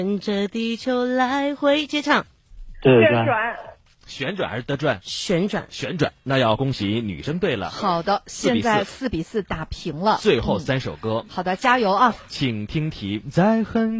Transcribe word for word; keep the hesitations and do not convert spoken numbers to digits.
跟着地球来回接唱。 对旋转， 旋转还是的转？ 旋转， 旋转。那要恭喜女生对了。 好的，现在四比四打平了。 最后三首歌， 嗯、好的，加油啊！ 请听题，在很